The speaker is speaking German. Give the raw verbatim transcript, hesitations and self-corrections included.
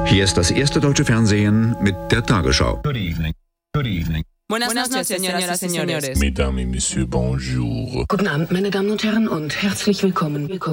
Hier ist das erste deutsche Fernsehen mit der Tagesschau. Good evening. Good evening. Buenas noches, señoras y señores. Mesdames et messieurs, bonjour. Guten Abend, meine Damen und Herren, und herzlich willkommen. willkommen.